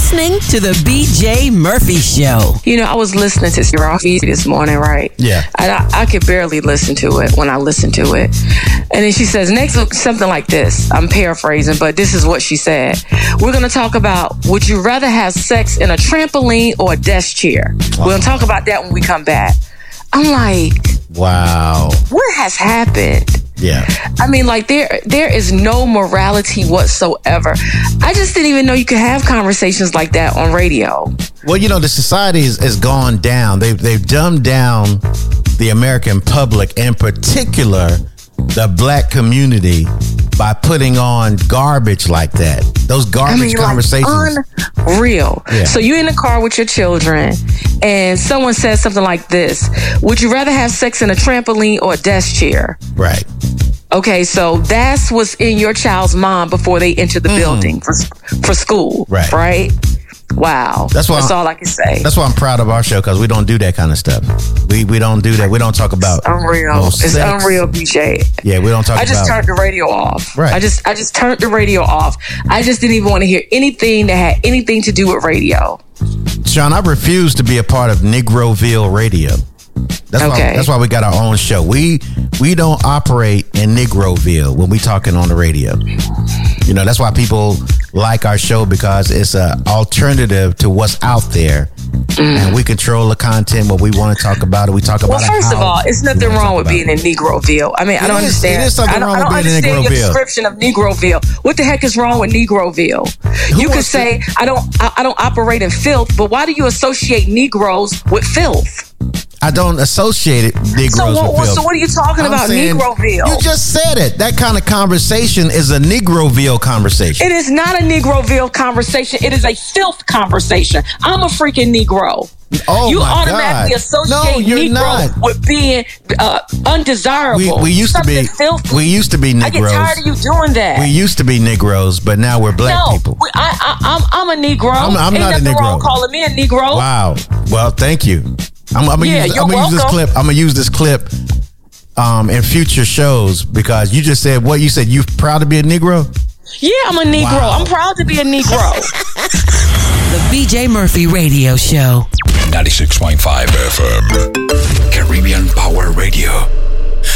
listening to the BJ Murphy Show. You know, I was listening to Rafi this morning, right? Yeah. I could barely listen to it when I listened to it. And then she says, next, something like this. I'm paraphrasing, but this is what she said. We're going to talk about, would you rather have sex in a trampoline or a desk chair? We're going to talk about that when we come back. I'm like, wow. What has happened? Yeah. I mean, like, there is no morality whatsoever. I just didn't even know you could have conversations like that on radio. Well, you know, the society has gone down. They've dumbed down the American public, in particular the black community, by putting on garbage like that. Those garbage conversations. Like, unreal. Yeah. So you're in the car with your children and someone says something like this. Would you rather have sex in a trampoline or a desk chair? Right. Okay, so that's what's in your child's mind before they enter the building for school. Right? Wow. That's all I can say. That's why I'm proud of our show, because we don't do that kind of stuff. We don't do that. We don't talk about unreal. It's unreal, BJ. Yeah, we don't talk about. I just turned the radio off. Right. I just turned the radio off. I just didn't even want to hear anything that had anything to do with radio. Sean, I refuse to be a part of Negroville Radio. That's why we got our own show. We don't operate in Negroville when we talking on the radio. You know, that's why people like our show, because it's an alternative to what's out there. And we control the content, what we want to talk about. We talk about it. Well, first of all, it's nothing wrong with being in Negroville. I mean, I don't understand. It is something wrong with being in Negroville. I don't understand your description of Negroville. What the heck is wrong with Negroville? You could say, I don't operate in filth, but why do you associate Negroes with filth? I don't associate it Negroes with filth. So what are you talking about, Negroville? You just said it. That kind of conversation is a Negroville conversation. It is not a Negroville conversation. It is a filth conversation. I'm a freaking Negro. Oh, you my automatically God. associate Negro with being undesirable. We used to be filthy. We used to be Negroes. I get tired of you doing that. We used to be Negroes, but now we're black people. I'm a Negro. I'm not Ain't a Negro. Wrong calling me a Negro. Wow. Well, thank you. I'm gonna use this clip. I'm gonna use this clip in future shows, because you just said what you said. You proud to be a Negro? Yeah, I'm a Negro. Wow. I'm proud to be a Negro. The BJ Murphy Radio Show. 96.5 FM. Caribbean Power Radio.